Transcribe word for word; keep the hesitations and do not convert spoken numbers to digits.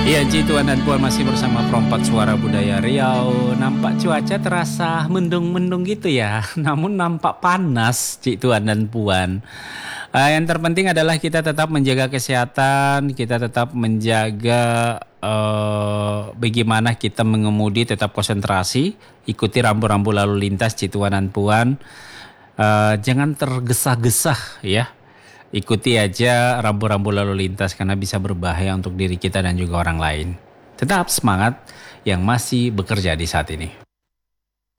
Iya, Ci, Tuan dan Puan masih bersama Perompak Suara Budaya Riau. Nampak cuaca terasa mendung-mendung gitu ya, namun nampak panas, Ci, Tuan dan Puan. Eh, yang terpenting adalah kita tetap menjaga kesehatan, kita tetap menjaga eh, bagaimana kita mengemudi, tetap konsentrasi, ikuti rambu-rambu lalu lintas, Ci, Tuan dan Puan. Eh, jangan tergesa-gesa ya. Ikuti aja rambu-rambu lalu lintas karena bisa berbahaya untuk diri kita dan juga orang lain. Tetap semangat yang masih bekerja di saat ini.